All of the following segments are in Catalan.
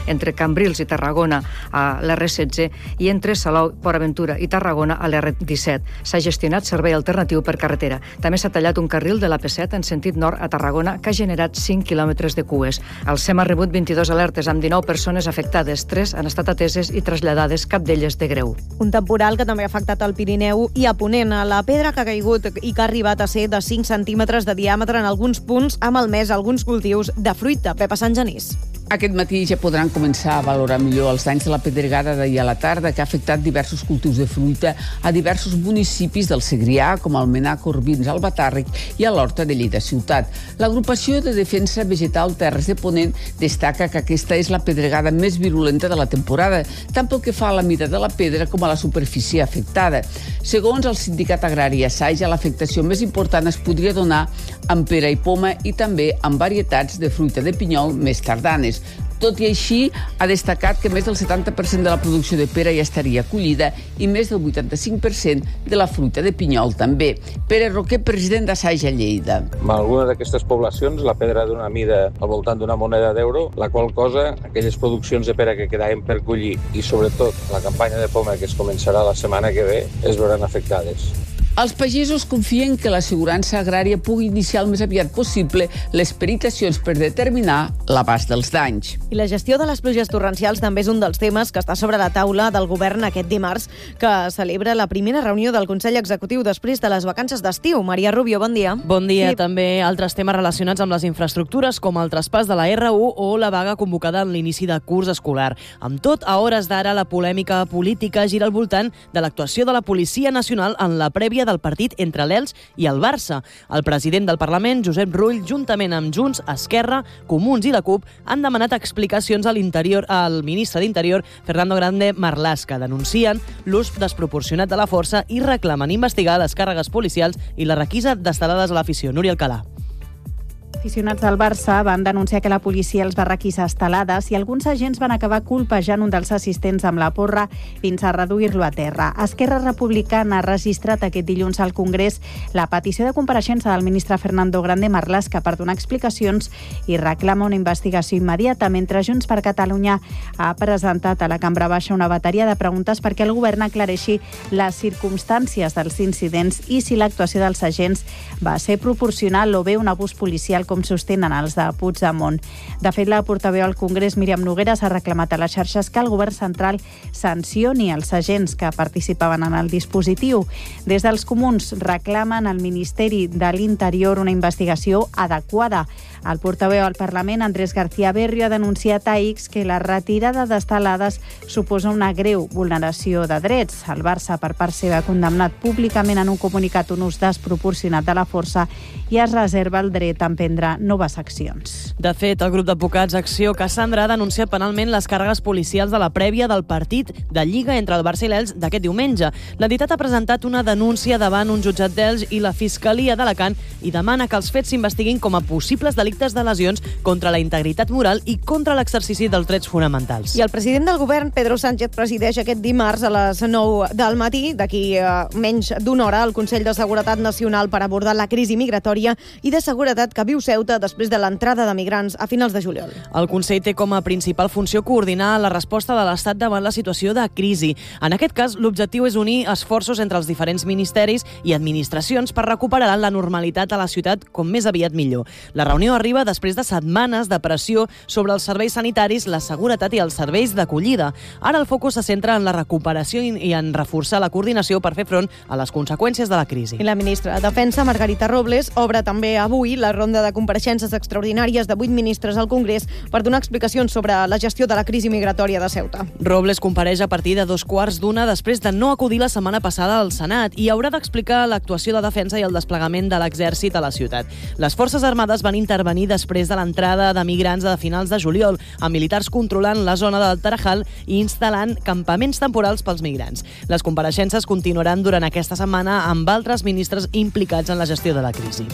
entre Cambrils i Tarragona a l'R16 i entre Salou, Port Aventura i Tarragona a l'R17. S'ha gestionat servei alternatiu per carretera. També s'ha tallat un carril de l'AP7 en sentit nord a Tarragona que ha generat 5 quilòmetres de cues. El SEM ha rebut 22 alertes amb 19 persones afectades. 3 han estat ateses i traslladades, cap d'elles de greu. Un temporal que també ha afectat el Pirineu i a Ponent. La pedra que ha caigut i que ha arribat a ser de 5 centímetres de diàmetre en alguns punts ha malmès alguns cultius de fruita. Pepa Sant Genís. Aquest matí ja podran començar a valorar millor els danys de la pedregada d'ahir a la tarda, que ha afectat diversos cultius de fruita a diversos municipis del Segrià, com Almenar, Corbins, Albatàrrec i a l'Horta de Lleida Ciutat. L'Agrupació de Defensa Vegetal Terres de Ponent destaca que aquesta és la pedregada més virulenta de la temporada, tant pel que fa a la mida de la pedra com a la superfície afectada. Segons el Sindicat Agrari Assaja, l'afectació més important es podria donar amb pera i poma i també amb varietats de fruita de pinyol més tardanes. Tot i així, ha destacat que més del 70% de la producció de pera ja estaria collida i més del 85% de la fruita de pinyol també. Pere Roquer, president d'Assaja Lleida. En alguna d'aquestes poblacions la pedra d'una mida al voltant d'una moneda d'euro, la qual cosa, aquelles produccions de pera que quedaven per collir i sobretot la campanya de poma que es començarà la setmana que ve es veuran afectades. Els pagesos confien que l'assegurança agrària pugui iniciar el més aviat possible les peritacions per determinar l'abast dels danys. I la gestió de les pluges torrencials també és un dels temes que està sobre la taula del govern aquest dimarts, que celebra la primera reunió del Consell Executiu després de les vacances d'estiu. Maria Rubio, bon dia. Bon dia. Sí. També altres temes relacionats amb les infraestructures, com el traspàs de la R1 o la vaga convocada en l'inici de curs escolar. Amb tot, a hores d'ara, la polèmica política gira al voltant de l'actuació de la Policia Nacional en la prèvia del partit entre l'Elx i el Barça. El president del Parlament, Josep Rull, juntament amb Junts, Esquerra, Comuns i la CUP, han demanat explicacions al ministre d'Interior, Fernando Grande Marlaska. Denuncien l'ús desproporcionat de la força i reclamen investigar les càrregues policials i la requisa d'estelades a l'afició. Núria Alcalà. Aficionats del Barça van denunciar que la policia els va requisar estelades i alguns agents van acabar colpejant un dels assistents amb la porra fins a reduir-lo a terra. Esquerra Republicana ha registrat aquest dilluns al Congrés la petició de compareixença del ministre Fernando Grande Marlaska per donar explicacions i reclama una investigació immediata, mentre Junts per Catalunya ha presentat a la Cambra Baixa una bateria de preguntes perquè el govern aclareixi les circumstàncies dels incidents i si l'actuació dels agents va ser proporcional o bé un abús policial, com sostenen els de Puigdemont. De fet, la portaveu al Congrés, Míriam Nogueras, ha reclamat a les xarxes que el govern central sancioni els agents que participaven en el dispositiu. Des dels Comuns reclamen al Ministeri de l'Interior una investigació adequada. El portaveu al Parlament, Andrés García Berrio, ha denunciat a X que la retirada d'estelades suposa una greu vulneració de drets. El Barça, per part seva, ha condemnat públicament en un comunicat un ús desproporcionat de la força i es reserva el dret a emprendre noves accions. De fet, el grup d'advocats Acció Cassandra ha denunciat penalment les càrregues policials de la prèvia del partit de Lliga entre el Barça i l'Elx d'aquest diumenge. L'entitat ha presentat una denúncia davant un jutjat d'Elx i la Fiscalia d'Alacant i demana que els fets s'investiguin com a possibles delictes de lesions contra la integritat moral i contra l'exercici dels drets fonamentals. I el president del govern, Pedro Sánchez, presideix aquest dimarts a les 9 del matí, d'aquí menys d'una hora, el Consell de Seguretat Nacional per abordar la crisi migratòria i de seguretat que viu Ceuta després de l'entrada de migrants a finals de juliol. El Consell té com a principal funció coordinar la resposta de l'Estat davant la situació de crisi. En aquest cas, l'objectiu és unir esforços entre els diferents ministeris i administracions per recuperar la normalitat a la ciutat com més aviat millor. La reunió arriba després de setmanes de pressió sobre els serveis sanitaris, la seguretat i els serveis d'acollida. Ara el focus se centra en la recuperació i en reforçar la coordinació per fer front a les conseqüències de la crisi. I la ministra de Defensa, Margarita Robles, obre també avui la ronda de compareixences extraordinàries de 8 ministres al Congrés per donar explicacions sobre la gestió de la crisi migratòria de Ceuta. Robles compareix a partir de 2:15 després de no acudir la setmana passada al Senat i haurà d'explicar l'actuació de defensa i el desplegament de l'exèrcit a la ciutat. Les Forces Armades van intervenir després de l'entrada de migrants a finals de juliol, amb militars controlant la zona del Tarajal i instal·lant campaments temporals pels migrants. Les compareixences continuaran durant aquesta setmana amb altres ministres implicats en la gestió de la crisi.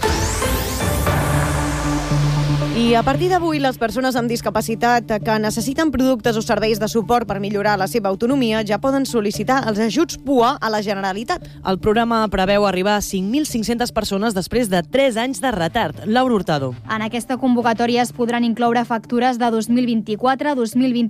I a partir d'avui, les persones amb discapacitat que necessiten productes o serveis de suport per millorar la seva autonomia ja poden sol·licitar els ajuts PUA a la Generalitat. El programa preveu arribar a 5.500 persones després de 3 anys de retard. Laura Hurtado. En aquesta convocatòria es podran incloure factures de 2024, 2025